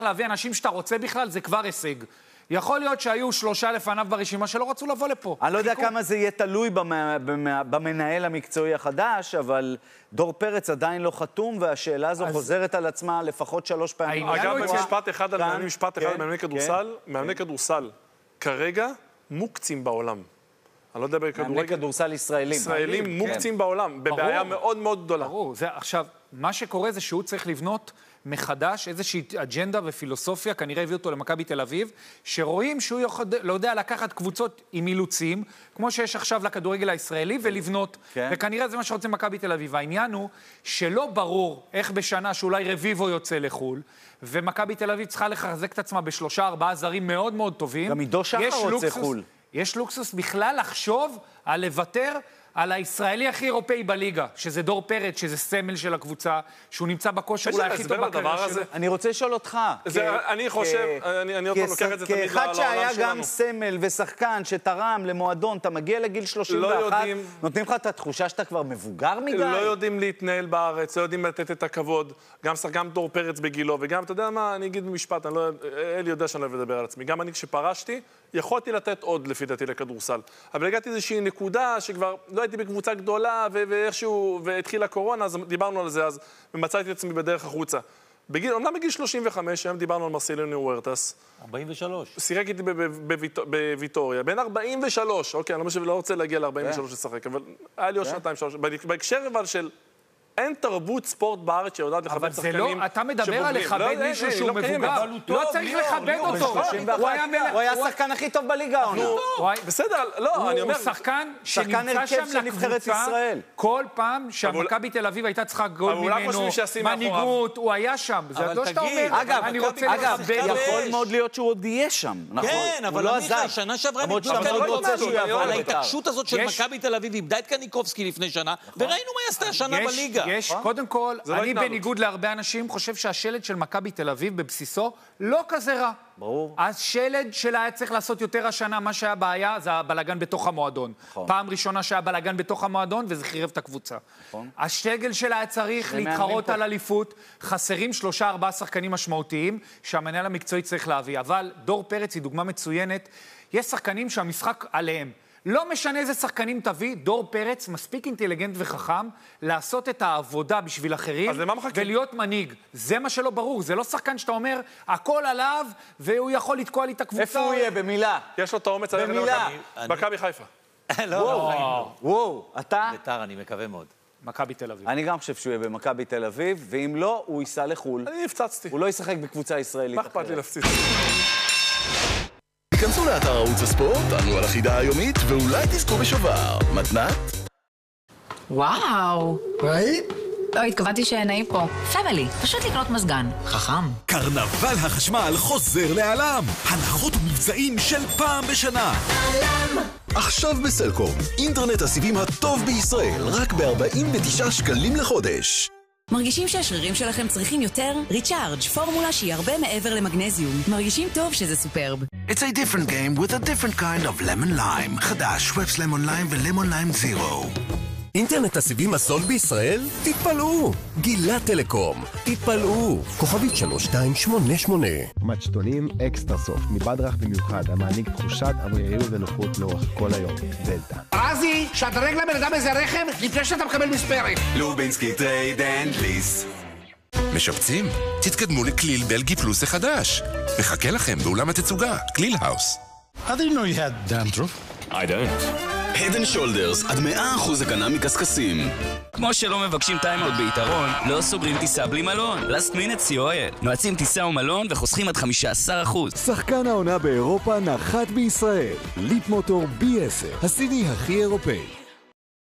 להביא אנשים שאתה רוצה בכלל, זה כבר הישג. יכול להיות שהיו 3 לפניו ברשימה שלא רצו לבוא לפה. אני לא יודע כמה זה יהיה תלוי במנהל המקצועי החדש, אבל דור פרץ עדיין לא חתום, והשאלה הזו חוזרת על עצמה לפחות 3 פעמים. אגב, משפט אחד על מאמני כדורסל, מאמני כדורסל כרגע מוקצים בעולם. אני לא יודע בכדורגל. מאמני כדורסל ישראלים. ישראלים מוקצים בעולם, בבעיה מאוד מאוד גדולה. ברור. עכשיו, מה שקורה זה שהוא צריך לבנות מחדש איזושהי אג'נדה ופילוסופיה, כנראה הביא אותו למכבי תל אביב, שרואים שהוא לא יודע לקחת קבוצות עם אילוצים, כמו שיש עכשיו לכדורגל הישראלי, ולבנות. וכנראה זה מה שרוצה מכבי תל אביב. העניין הוא שלא ברור איך בשנה שאולי רביבו יוצא לחול, ומכבי תל אביב צריכה לחזק את עצמה ב3-4 זרים מאוד מאוד טובים. גם עידו שחר רוצה חול. יש לוקסוס בכלל לחשוב על לוותר על הישראלי הכי אירופאי בליגה, שזה דור פרץ, שזה סמל של הקבוצה, שהוא נמצא בכושר אולי הכי טוב בקריירה שלו. אני רוצה לשאול אותך. אני חושב, אני עוד פעם לוקח את זה תמיד כאחד שהיה גם סמל ושחקן שתרם למועדון, אתה מגיע לגיל 31, נותנים לך את התחושה שאתה כבר מבוגר מדי? לא יודעים להתנהל בארץ, לא יודעים לתת את הכבוד, גם דור פרץ בגילו, וגם, אתה יודע מה, אני אגיד במשפט, אלי יודע שאני לא אוהב לדבר על עצמי, גם אני כשפרשתי, יכולתי לתת עוד לפי דעתי לכדורסל. אבל הגעתי איזושהי נקודה שכבר לא הייתי בקבוצה גדולה ואיכשהו, והתחילה קורונה, אז דיברנו על זה אז, ומצאתי את עצמי בדרך החוצה. אומנם בגיל 35, היום דיברנו על מרסלינו וורטס. 43. שיחק איתי בוויטוריה. בין 43, אוקיי, אני לא רוצה להגיע ל-43 לשחק, אבל היה לי עוד 2-3. בהקשר אבל של אין תרבות ספורט בארץ שיודעת לכבד שחקנים שבוגרים. אבל אתה מדבר על לכבד מישהו שהוא מבוגר. לא צריך לכבד אותו. הוא היה השחקן הכי טוב בליגה. בסדר, לא, אני אומר... הוא שחקן שנמצא שם לקבוצה כל פעם שהמכבי תל אביב הייתה צריכה גול ממנו, מנהיגות, הוא היה שם. זה לא שאתה אומר, אני רוצה לכבד. יכול מאוד להיות שהוא עוד יהיה שם. כן, אבל לא עזב. שנה שעברה על ההתעקשות הזאת של מכבי תל אביב, איבדה את קניקובסקי לפני שנה, וראינו מה היא עשתה השנה בליגה. קודם כל, אני בניגוד להרבה אנשים חושב שהשלד של מכבי תל אביב בבסיסו לא כזה רע. ברור. השלד שלה היה צריך לעשות יותר השנה, מה שהיה בעיה זה הבלגן בתוך המועדון. פעם ראשונה שהיה בלגן בתוך המועדון וזה חירב את הקבוצה. השגל שלה היה צריך להתחרות על אליפות, חסרים 3-4 שחקנים משמעותיים שהמנהל המקצועי צריך להביא. אבל דור פרץ היא דוגמה מצוינת, יש שחקנים שהמשחק עליהם. לא משנה איזה שחקנים תביא, דור פרץ מספיק אינטליגנט וחכם לעשות את העבודה בשביל אחרים ולהיות מנהיג. זה מה שלא ברור, זה לא שחקן שאתה אומר, הכל עליו והוא יכול לתקוע לי את הקבוצה. איפה הוא יהיה? במילה. יש לו את האומץ במילה. מכבי חיפה. וואו, אתה? בית"ר, אני מקווה מאוד. מכבי תל אביב. אני גם חושב שהוא יהיה במכבי תל אביב, ואם לא, הוא ייסע לחול. אני הפצצתי. הוא לא ישחק בקבוצה ישראלית. מה אכפת לי להפציץ? כנסו לאתר ערוץ הספורט, ענו על החידה היומית, ואולי תזכו בשובר. מתנת? וואו. ראית? לא, התכוונתי שנעים פה. פמילי, פשוט לקנות מזגן. חכם. קרנבל החשמל חוזר לעלם. הנחות ומבצעים של פעם בשנה. עלם. עכשיו בסלקום, אינטרנט הסיבים הטוב בישראל, רק ב-49 שקלים לחודש. מרגישים שהשרירים שלכם צריכים יותר? ריצ'ארג', פורמולה שהיא הרבה מעבר למגנזיום. מרגישים טוב שזה סופרב. It's a different game with a different kind of lemon lime. חדש, שוואפס למון ליים ולמון ליים זירו. אינטרנט הסיבים הסול בישראל? תתפלאו! גילת טלקום. תתפלאו! כוכבית 3288. מצ'טונים אקסטרה סופט, מבדרך במיוחד, המעניק תחושת אוויריות ונוחות לאורך כל היום. דלתא. רזי, שדרג לבן אדם איזה רכב לפני שאתה מקבל מספרת. לובינסקי טרייד אנד ליס. משפצים? תתקדמו לכליל בלגי פלוס החדש. מחכה לכם באולם התצוגה, כליל האוס. I didn't know you had dandruff. I don't. Head and Shoulders, עד 100% הגנה מקסקסים. כמו שלא מבקשים טיימאוט ביתרון, לא סוגרים טיסה בלי מלון. Last Minute COL. נועצים טיסה ומלון וחוסכים עד 15%. שחקן העונה באירופה נחת בישראל. ליפ מוטור B10, הסיני הכי אירופאי.